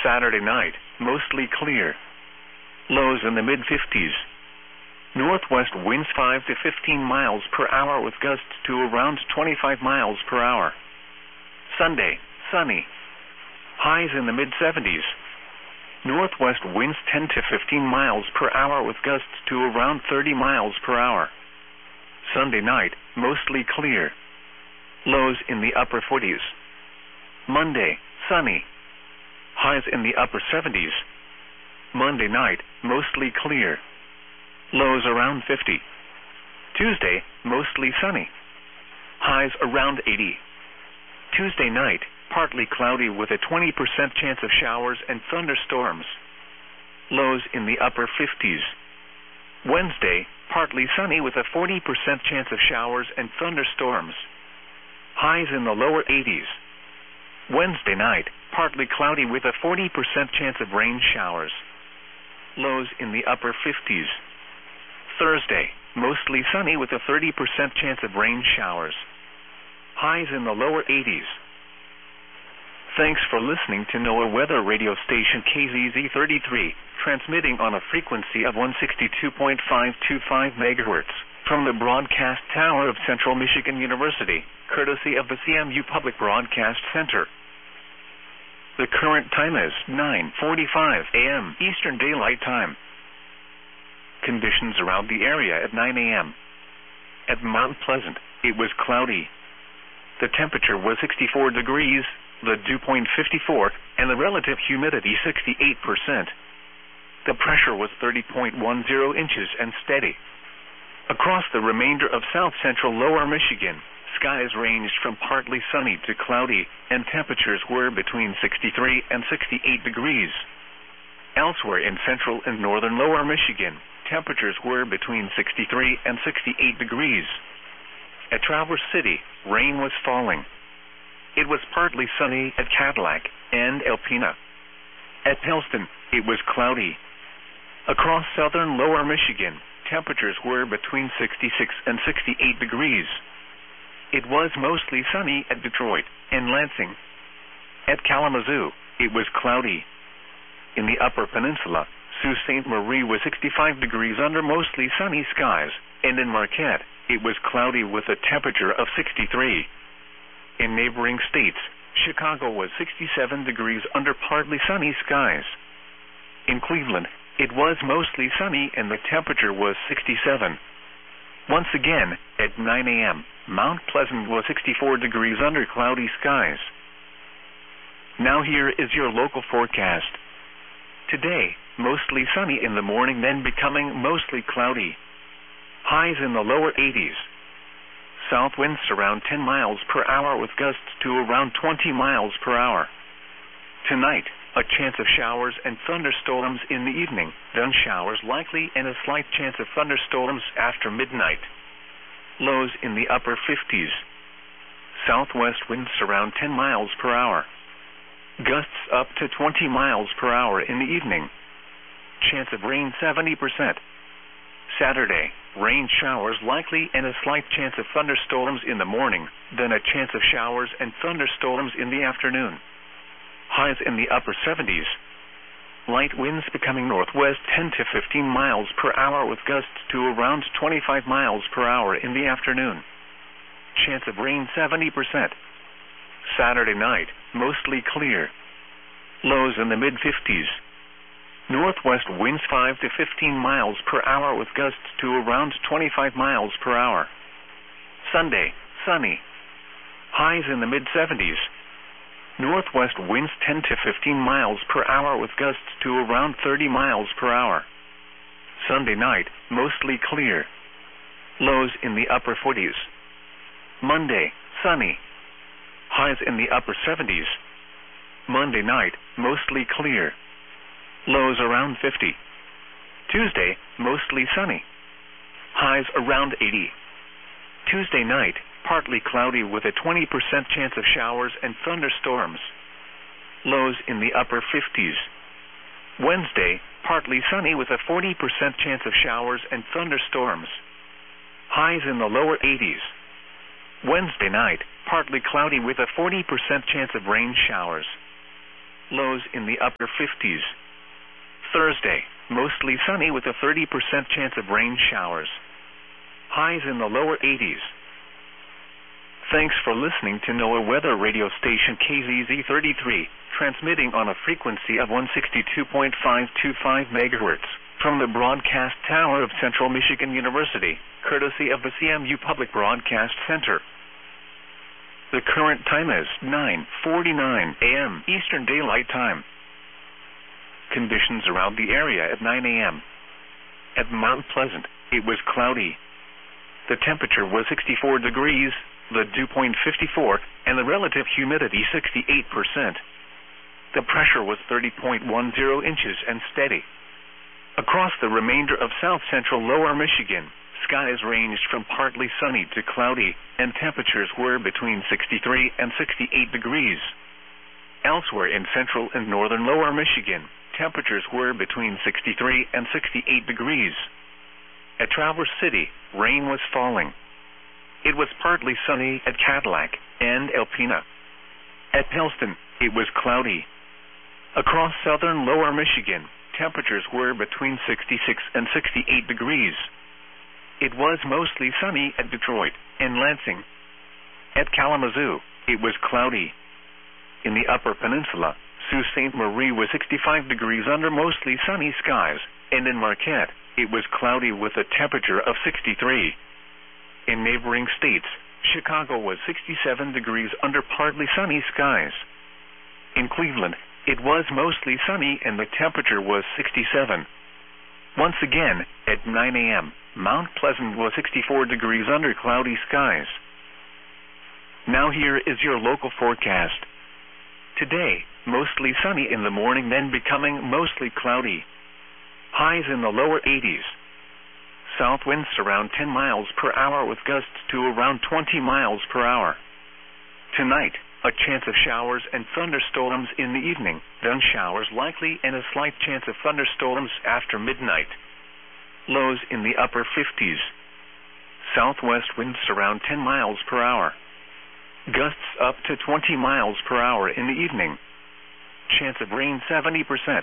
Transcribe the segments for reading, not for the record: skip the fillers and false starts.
Saturday night, mostly clear. Lows in the mid-50s. Northwest winds 5 to 15 miles per hour with gusts to around 25 miles per hour. Sunday, sunny. Highs in the mid-70s. Northwest winds 10 to 15 miles per hour with gusts to around 30 miles per hour. Sunday night, mostly clear. Lows in the upper 40s. Monday, sunny. Highs in the upper 70s. Monday night, mostly clear. Lows around 50. Tuesday, mostly sunny. Highs around 80. Tuesday night, partly cloudy with a 20% chance of showers and thunderstorms. Lows in the upper 50s. Wednesday, partly sunny with a 40% chance of showers and thunderstorms. Highs in the lower 80s. Wednesday night, partly cloudy with a 40% chance of rain showers. Lows in the upper 50s. Thursday, mostly sunny with a 30% chance of rain showers. Highs in the lower 80s. Thanks for listening to NOAA Weather Radio Station KZZ33, transmitting on a frequency of 162.525 MHz from the broadcast tower of Central Michigan University, courtesy of the CMU Public Broadcast Center. The current time is 9:45 a.m. Eastern Daylight Time. Conditions around the area at 9 a.m. At Mount Pleasant, it was cloudy. The temperature was 64 degrees, the dew point 54, and the relative humidity 68%. The pressure was 30.10 inches and steady. Across the remainder of south-central lower Michigan, skies ranged from partly sunny to cloudy, and temperatures were between 63 and 68 degrees. Elsewhere in central and northern lower Michigan, temperatures were between 63 and 68 degrees. At Traverse City, rain was falling. It was partly sunny at Cadillac and Alpena. At Helston, it was cloudy. Across southern lower Michigan, temperatures were between 66 and 68 degrees. It was mostly sunny at Detroit and Lansing. At Kalamazoo, it was cloudy. In the Upper Peninsula, Sault Ste. Marie was 65 degrees under mostly sunny skies, and in Marquette, it was cloudy with a temperature of 63. In neighboring states, Chicago was 67 degrees under partly sunny skies. In Cleveland, it was mostly sunny and the temperature was 67. Once again, at 9 a.m., Mount Pleasant was 64 degrees under cloudy skies. Now here is your local forecast. Today, mostly sunny in the morning, then becoming mostly cloudy. Highs in the lower 80s. South winds around 10 miles per hour with gusts to around 20 miles per hour. Tonight, a chance of showers and thunderstorms in the evening, then showers likely and a slight chance of thunderstorms after midnight. Lows in the upper 50s. Southwest winds around 10 miles per hour. Gusts up to 20 miles per hour in the evening. Chance of rain 70%. Saturday, rain showers likely and a slight chance of thunderstorms in the morning, then a chance of showers and thunderstorms in the afternoon. Highs in the upper 70s. Light winds becoming northwest 10 to 15 miles per hour with gusts to around 25 miles per hour in the afternoon. Chance of rain 70%. Saturday night, mostly clear. Lows in the mid-50s. Northwest winds 5 to 15 miles per hour with gusts to around 25 miles per hour. Sunday, sunny. Highs in the mid-70s. Northwest winds 10 to 15 miles per hour with gusts to around 30 miles per hour. Sunday night, mostly clear. Lows in the upper 40s. Monday, sunny. Highs in the upper 70s. Monday night, mostly clear. Lows around 50. Tuesday, mostly sunny. Highs around 80. Tuesday night, partly cloudy with a 20% chance of showers and thunderstorms. Lows in the upper 50s. Wednesday, partly sunny with a 40% chance of showers and thunderstorms. Highs in the lower 80s. Wednesday night, partly cloudy with a 40% chance of rain showers. lows in the upper 50s. Thursday, mostly sunny with a 30% chance of rain showers. Highs in the lower 80s. Thanks for listening to NOAA weather radio station KZZ33, transmitting on a frequency of 162.525 MHz from the broadcast tower of Central Michigan University, courtesy of the CMU Public Broadcast Center. The current time is 9:49 a.m. Eastern Daylight Time. Conditions around the area at 9 a.m. At Mount Pleasant, it was cloudy. The temperature was 64 degrees, the dew point 54, and the relative humidity 68%. The pressure was 30.10 inches and steady. Across the remainder of south-central lower Michigan, skies ranged from partly sunny to cloudy, and temperatures were between 63 and 68 degrees. Elsewhere in central and northern lower Michigan, temperatures were between 63 and 68 degrees. At Traverse City, rain was falling. It was partly sunny at Cadillac and Alpena. At Pellston, it was cloudy. Across southern lower Michigan, temperatures were between 66 and 68 degrees. It was mostly sunny at Detroit and Lansing. At Kalamazoo, it was cloudy. In the Upper Peninsula, Sault Ste. Marie was 65 degrees under mostly sunny skies, and in Marquette, it was cloudy with a temperature of 63. In neighboring states, Chicago was 67 degrees under partly sunny skies. In Cleveland, it was mostly sunny and the temperature was 67. Once again, at 9 a.m., Mount Pleasant was 64 degrees under cloudy skies. Now here is your local forecast. Today, mostly sunny in the morning, then becoming mostly cloudy. Highs in the lower 80s. South winds around 10 miles per hour with gusts to around 20 miles per hour. Tonight, a chance of showers and thunderstorms in the evening, then showers likely and a slight chance of thunderstorms after midnight. Lows in the upper 50s. Southwest winds around 10 miles per hour. Gusts up to 20 miles per hour in the evening. Chance of rain 70%.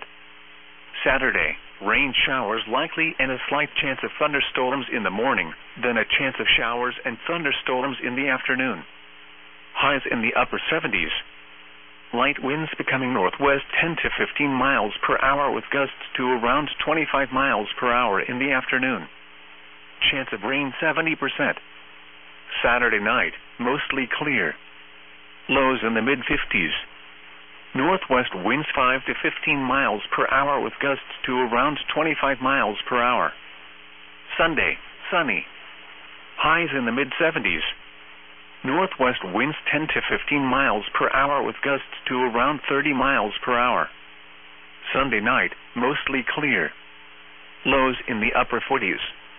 Saturday, rain showers likely and a slight chance of thunderstorms in the morning, then a chance of showers and thunderstorms in the afternoon. Highs in the upper 70s. Light winds becoming northwest 10 to 15 miles per hour with gusts to around 25 miles per hour in the afternoon. Chance of rain 70%. Saturday night, mostly clear. Lows in the mid-50s. Northwest winds 5 to 15 miles per hour with gusts to around 25 miles per hour. Sunday, sunny. Highs in the mid-70s. Northwest winds 10 to 15 miles per hour with gusts to around 30 miles per hour. Sunday night, mostly clear. Lows in the upper 40s.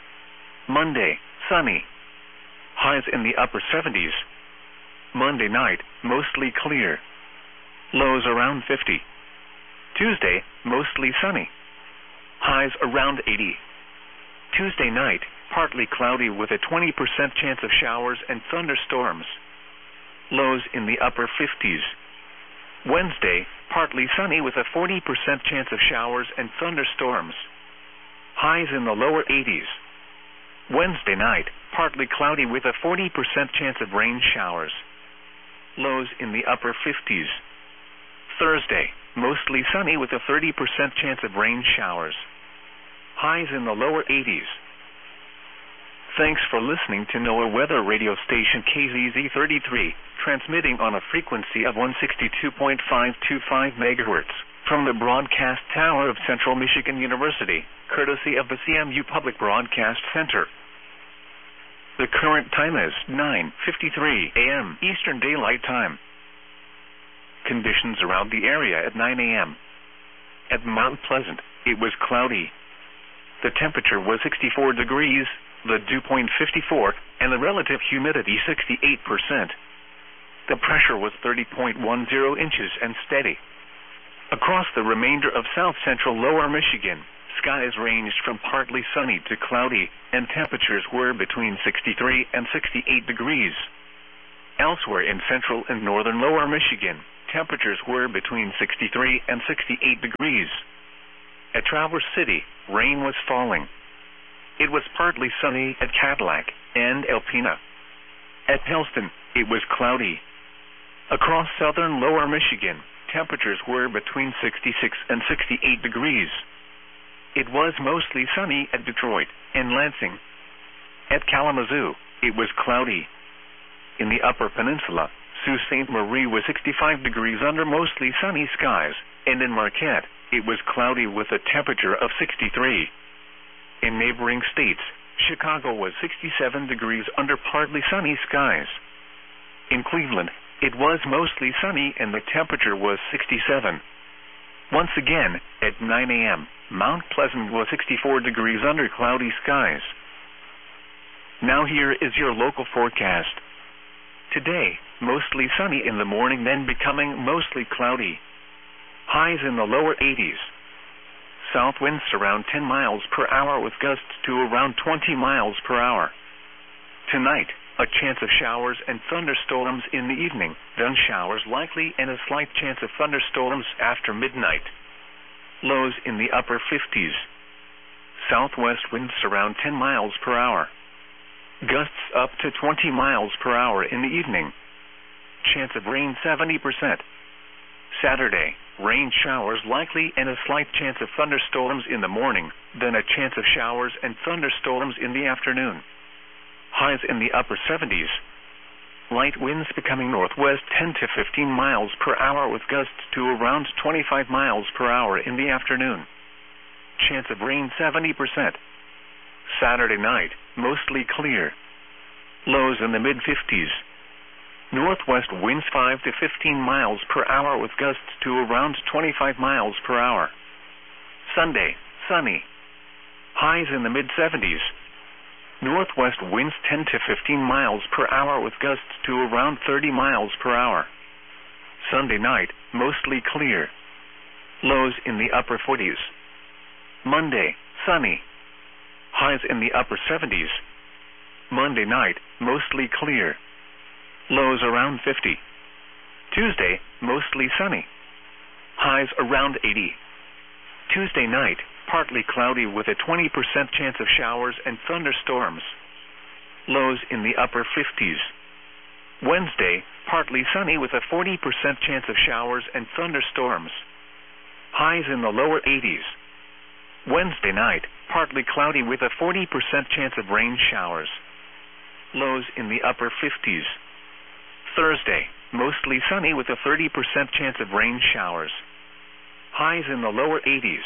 Monday, sunny. Highs in the upper 70s. Monday night, mostly clear. Lows around 50. Tuesday, mostly sunny. Highs around 80. Tuesday night, partly cloudy with a 20% chance of showers and thunderstorms. Lows in the upper 50s. Wednesday, partly sunny with a 40% chance of showers and thunderstorms. Highs in the lower 80s. Wednesday night, partly cloudy with a 40% chance of rain showers. Lows in the upper 50s. Thursday, mostly sunny with a 30% chance of rain showers. Highs in the lower 80s. Thanks for listening to NOAA weather radio station KZZ33, transmitting on a frequency of 162.525 MHz from the broadcast tower of Central Michigan University, courtesy of the CMU Public Broadcast Center. The current time is 9:53 a.m. Eastern Daylight Time. Conditions around the area at 9 a.m. At Mount Pleasant, it was cloudy. The temperature was 64 degrees, the dew point 54, and the relative humidity 68%. The pressure was 30.10 inches and steady. Across the remainder of south-central lower Michigan, skies ranged from partly sunny to cloudy, and temperatures were between 63 and 68 degrees. Elsewhere in central and northern lower Michigan, temperatures were between 63 and 68 degrees. At Traverse City, rain was falling. It was partly sunny at Cadillac and Alpena. At Helston, it was cloudy. Across southern lower Michigan, temperatures were between 66 and 68 degrees. It was mostly sunny at Detroit and Lansing. At Kalamazoo, it was cloudy. In the Upper Peninsula, Sault Ste. Marie was 65 degrees under mostly sunny skies, and in Marquette, it was cloudy with a temperature of 63. In neighboring states, Chicago was 67 degrees under partly sunny skies. In Cleveland, it was mostly sunny and the temperature was 67. Once again, at 9 a.m., Mount Pleasant was 64 degrees under cloudy skies. Now here is your local forecast. Today, mostly sunny in the morning, then becoming mostly cloudy. Highs in the lower 80s. South winds around 10 miles per hour with gusts to around 20 miles per hour. Tonight, a chance of showers and thunderstorms in the evening, then showers likely and a slight chance of thunderstorms after midnight. Lows in the upper 50s. Southwest winds around 10 miles per hour. Gusts up to 20 miles per hour in the evening. Chance of rain 70%. Saturday, rain showers likely and a slight chance of thunderstorms in the morning, then a chance of showers and thunderstorms in the afternoon. Highs in the upper 70s. Light winds becoming northwest 10 to 15 miles per hour with gusts to around 25 miles per hour in the afternoon. Chance of rain 70%. Saturday night, mostly clear. Lows in the mid-50s. Northwest winds 5 to 15 miles per hour with gusts to around 25 miles per hour. Sunday, sunny. Highs in the mid-70s. Northwest winds 10 to 15 miles per hour with gusts to around 30 miles per hour. Sunday night, mostly clear. Lows in the upper 40s. Monday, sunny. Highs in the upper 70s. Monday night, mostly clear. Lows around 50. Tuesday, mostly sunny. Highs around 80. Tuesday night, partly cloudy with a 20% chance of showers and thunderstorms. Lows in the upper 50s. Wednesday, partly sunny with a 40% chance of showers and thunderstorms. Highs in the lower 80s. Wednesday night, partly cloudy with a 40% chance of rain showers. Lows in the upper 50s. Thursday, mostly sunny with a 30% chance of rain showers. Highs in the lower 80s.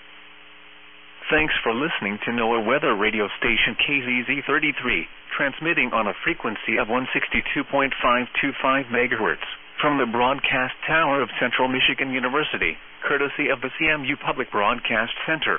Thanks for listening to NOAA Weather Radio Station KZZ33, transmitting on a frequency of 162.525 MHz from the broadcast tower of Central Michigan University, courtesy of the CMU Public Broadcast Center.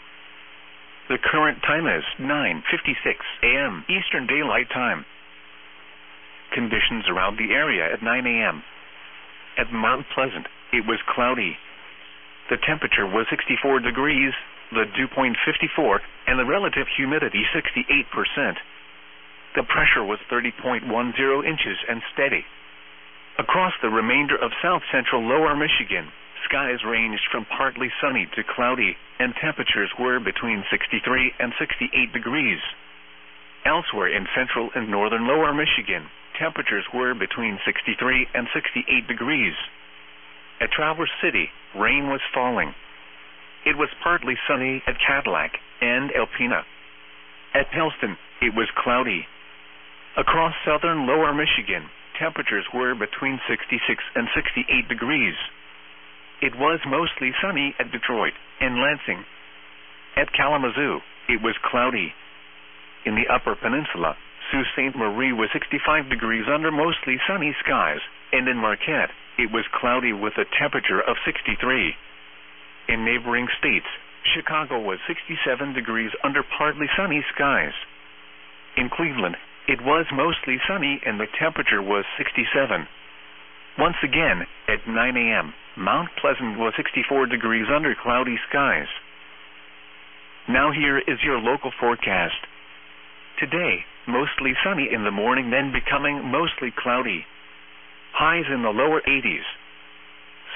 The current time is 9:56 a.m. Eastern Daylight Time. Conditions around the area at 9 a.m. At Mount Pleasant, it was cloudy. The temperature was 64 degrees, the dew point 54, and the relative humidity 68%. The pressure was 30.10 inches and steady. Across the remainder of south-central lower Michigan, skies ranged from partly sunny to cloudy, and temperatures were between 63 and 68 degrees. Elsewhere in central and northern lower Michigan, temperatures were between 63 and 68 degrees. At Traverse City, rain was falling. It was partly sunny at Cadillac and Alpena. At Helston, it was cloudy. Across southern lower Michigan, temperatures were between 66 and 68 degrees. It was mostly sunny at Detroit and Lansing. At Kalamazoo, it was cloudy. In the Upper Peninsula, Sault Ste. Marie was 65 degrees under mostly sunny skies, and in Marquette, it was cloudy with a temperature of 63. In neighboring states, Chicago was 67 degrees under partly sunny skies. In Cleveland, it was mostly sunny and the temperature was 67. Once again, at 9 a.m., Mount Pleasant was 64 degrees under cloudy skies. Now here is your local forecast. Today, mostly sunny in the morning, then becoming mostly cloudy. Highs in the lower 80s.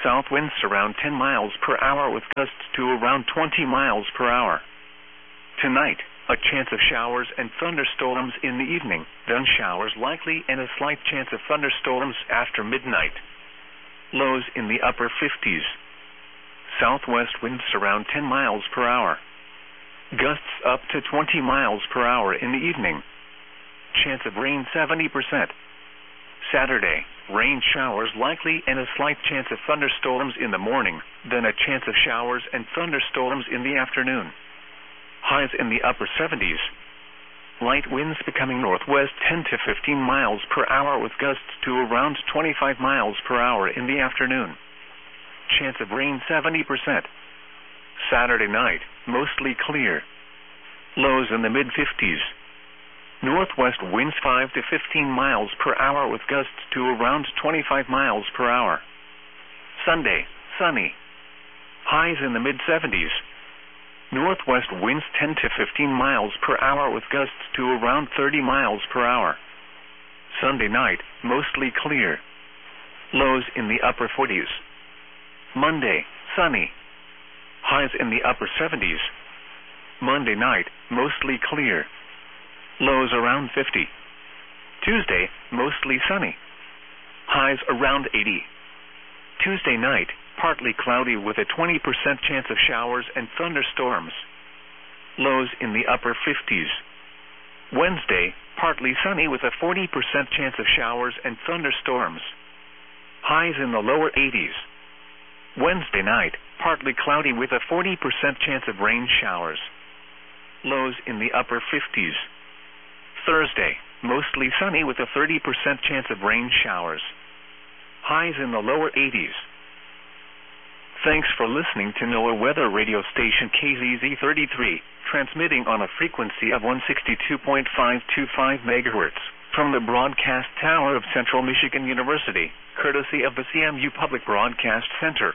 South winds around 10 miles per hour with gusts to around 20 miles per hour. Tonight, a chance of showers and thunderstorms in the evening, then showers likely and a slight chance of thunderstorms after midnight. Lows in the upper 50s. Southwest winds around 10 miles per hour. Gusts up to 20 miles per hour in the evening. Chance of rain 70%. Saturday, rain showers likely and a slight chance of thunderstorms in the morning, then a chance of showers and thunderstorms in the afternoon. Highs in the upper 70s. Light winds becoming northwest 10 to 15 miles per hour with gusts to around 25 miles per hour in the afternoon. Chance of rain 70%. Saturday night, mostly clear. Lows in the mid-50s. Northwest winds 5 to 15 miles per hour with gusts to around 25 miles per hour. Sunday, sunny. Highs in the mid-70s. Northwest winds 10 to 15 miles per hour with gusts to around 30 miles per hour. Sunday night, mostly clear. Lows in the upper 40s. Monday, sunny. Highs in the upper 70s. Monday night, mostly clear. Lows around 50. Tuesday, mostly sunny. Highs around 80. Tuesday night, partly cloudy with a 20% chance of showers and thunderstorms. Lows in the upper 50s. Wednesday, partly sunny with a 40% chance of showers and thunderstorms. Highs in the lower 80s. Wednesday night, partly cloudy with a 40% chance of rain showers. Lows in the upper 50s. Thursday, mostly sunny with a 30% chance of rain showers. Highs in the lower 80s. Thanks for listening to NOAA weather radio station KZZ33, transmitting on a frequency of 162.525 MHz from the broadcast tower of Central Michigan University, courtesy of the CMU Public Broadcast Center.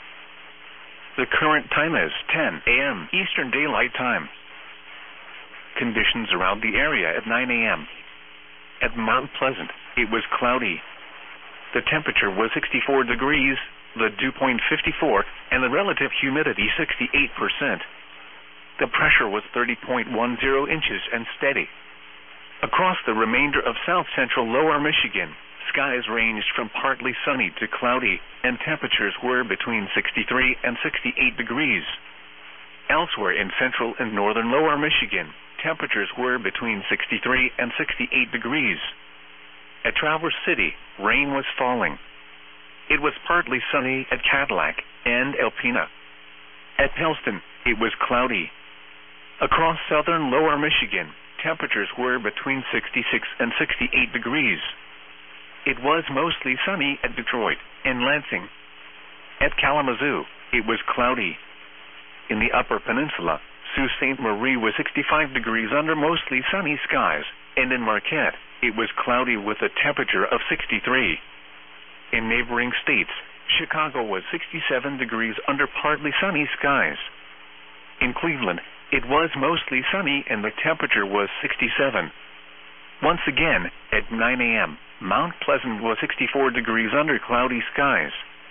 The current time is 10 a.m. Eastern Daylight Time. Conditions around the area at 9 a.m. At Mount Pleasant, it was cloudy. The temperature was 64 degrees, the dew point 54, and the relative humidity 68%. The pressure was 30.10 inches and steady. Across the remainder of south-central lower Michigan, skies ranged from partly sunny to cloudy, and temperatures were between 63 and 68 degrees. Elsewhere in central and northern lower Michigan, temperatures were between 63 and 68 degrees. At Traverse City, rain was falling. It was partly sunny at Cadillac and Alpena. At Helston, it was cloudy. Across southern lower Michigan, temperatures were between 66 and 68 degrees. It was mostly sunny at Detroit and Lansing. At Kalamazoo, it was cloudy. In the Upper Peninsula, Sault Ste. Marie was 65 degrees under mostly sunny skies, and in Marquette, it was cloudy with a temperature of 63. In neighboring states, Chicago was 67 degrees under partly sunny skies. In Cleveland, it was mostly sunny and the temperature was 67. Once again, at 9 a.m., Mount Pleasant was 64 degrees under cloudy skies.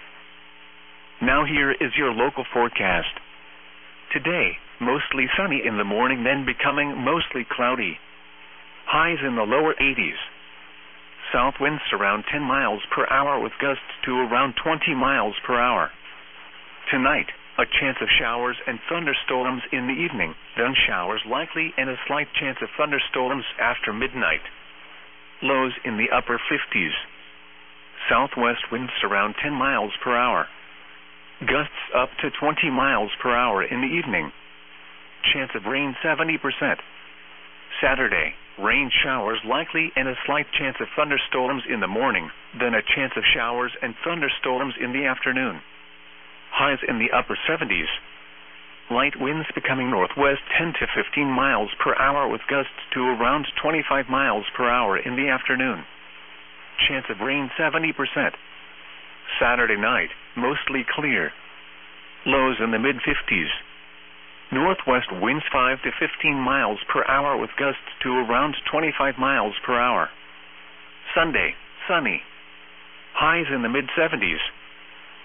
Now here is your local forecast. Today, mostly sunny in the morning, then becoming mostly cloudy. Highs in the lower 80s. South winds around 10 miles per hour with gusts to around 20 miles per hour. Tonight, a chance of showers and thunderstorms in the evening, then showers likely and a slight chance of thunderstorms after midnight. Lows in the upper 50s. Southwest winds around 10 miles per hour. Gusts up to 20 miles per hour in the evening. Chance of rain 70%. Saturday, rain showers likely and a slight chance of thunderstorms in the morning, then a chance of showers and thunderstorms in the afternoon. Highs in the upper 70s. Light winds becoming northwest 10 to 15 miles per hour with gusts to around 25 miles per hour in the afternoon. Chance of rain 70%. Saturday night, mostly clear. Lows in the mid-50s. Northwest winds 5 to 15 miles per hour with gusts to around 25 miles per hour. Sunday, sunny. Highs in the mid-70s.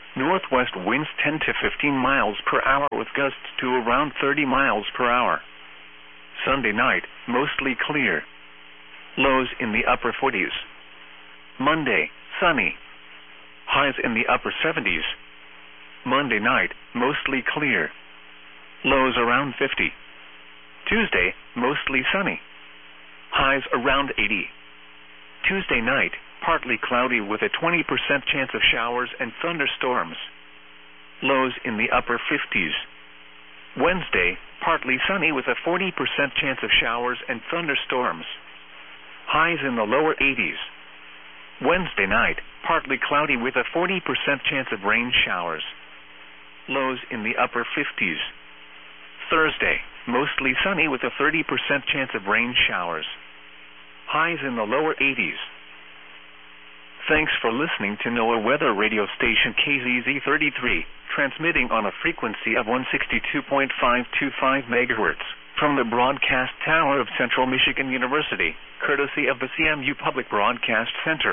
Northwest winds 10 to 15 miles per hour with gusts to around 30 miles per hour. Sunday night, mostly clear. Lows in the upper 40s. Monday, sunny. Highs in the upper 70s. Monday night, mostly clear. Lows around 50. Tuesday, mostly sunny. Highs around 80. Tuesday night, partly cloudy with a 20% chance of showers and thunderstorms. Lows in the upper 50s. Wednesday, partly sunny with a 40% chance of showers and thunderstorms. Highs in the lower 80s. Wednesday night, partly cloudy with a 40% chance of rain showers. Lows in the upper 50s. Thursday, mostly sunny with a 30% chance of rain showers. Highs in the lower 80s. Thanks for listening to NOAA Weather Radio Station KZZ33, transmitting on a frequency of 162.525 MHz from the broadcast tower of Central Michigan University, courtesy of the CMU Public Broadcast Center.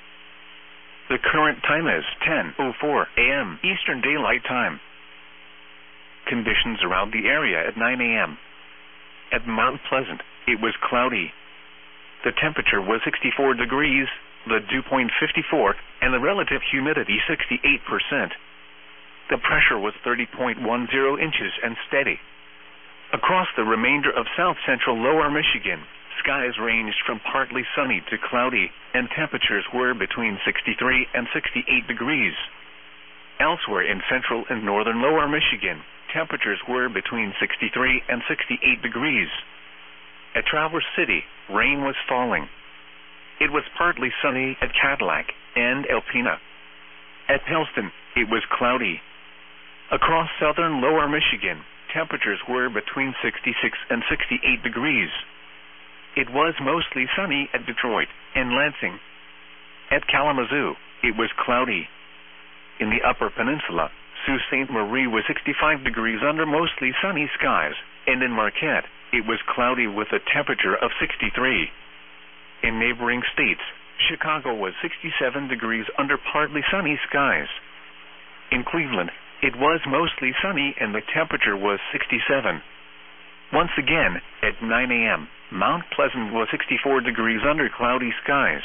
The current time is 10:04 a.m. Eastern Daylight Time. Conditions around the area at 9 a.m. At Mount Pleasant, it was cloudy. The temperature was 64 degrees, the dew point 54, and the relative humidity 68%. The pressure was 30.10 inches and steady. Across the remainder of south-central lower Michigan, skies ranged from partly sunny to cloudy, and temperatures were between 63 and 68 degrees. Elsewhere in central and northern lower Michigan, temperatures were between 63 and 68 degrees. At Traverse City, rain was falling. It was partly sunny at Cadillac and Alpena. At Helston, it was cloudy. Across southern lower Michigan, temperatures were between 66 and 68 degrees. It was mostly sunny at Detroit and Lansing. At Kalamazoo, it was cloudy. In the Upper Peninsula, Sault Ste. Marie was 65 degrees under mostly sunny skies, and in Marquette, it was cloudy with a temperature of 63. In neighboring states, Chicago was 67 degrees under partly sunny skies. In Cleveland, it was mostly sunny and the temperature was 67. Once again, at 9 a.m., Mount Pleasant was 64 degrees under cloudy skies.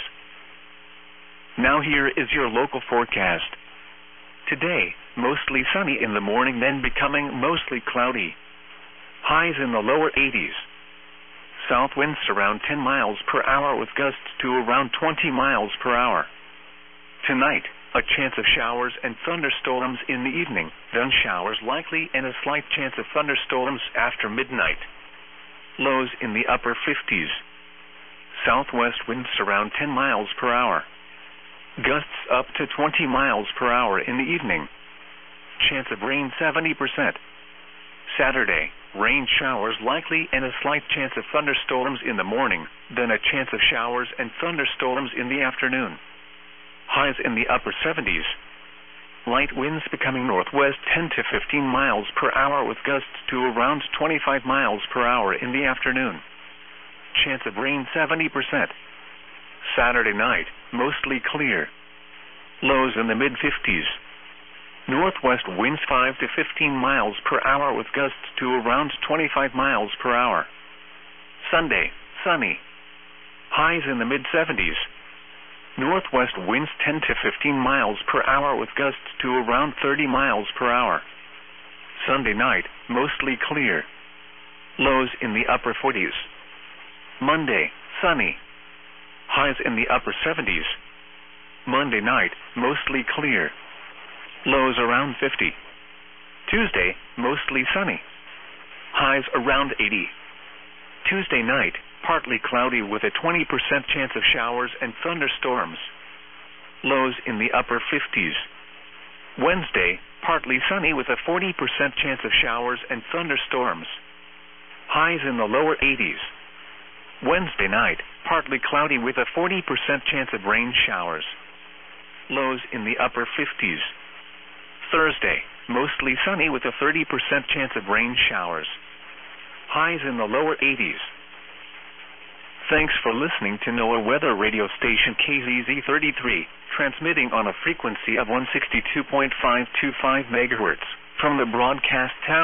Now here is your local forecast. Today, mostly sunny in the morning, then becoming mostly cloudy. Highs in the lower 80s. South winds around 10 miles per hour with gusts to around 20 miles per hour. Tonight, a chance of showers and thunderstorms in the evening, then showers likely and a slight chance of thunderstorms after midnight. Lows in the upper 50s. Southwest winds around 10 miles per hour. Gusts up to 20 miles per hour in the evening. Chance of rain 70%. Saturday, rain showers likely and a slight chance of thunderstorms in the morning, then a chance of showers and thunderstorms in the afternoon. Highs in the upper 70s. Light winds becoming northwest 10 to 15 miles per hour with gusts to around 25 miles per hour in the afternoon. Chance of rain 70%. Saturday night, mostly clear. Lows in the mid-50s. Northwest winds 5 to 15 miles per hour with gusts to around 25 miles per hour. Sunday, sunny. Highs in the mid-70s. Northwest winds 10 to 15 miles per hour with gusts to around 30 miles per hour. Sunday night, mostly clear. Lows in the upper 40s. Monday, sunny. Highs in the upper 70s. Monday night, mostly clear. Lows around 50. Tuesday, mostly sunny. Highs around 80. Tuesday night, partly cloudy with a 20% chance of showers and thunderstorms. Lows in the upper 50s. Wednesday, partly sunny with a 40% chance of showers and thunderstorms. Highs in the lower 80s. Wednesday night, partly cloudy with a 40% chance of rain showers. Lows in the upper 50s. Thursday, mostly sunny with a 30% chance of rain showers. Highs in the lower 80s. Thanks for listening to NOAA weather radio station KZZ33, transmitting on a frequency of 162.525 MHz from the broadcast tower.